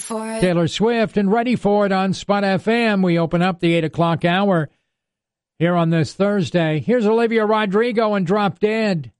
for it. Taylor Swift and Ready for It on Spot FM. We open up the 8 o'clock hour here on this Thursday. Here's Olivia Rodrigo and Drop Dead.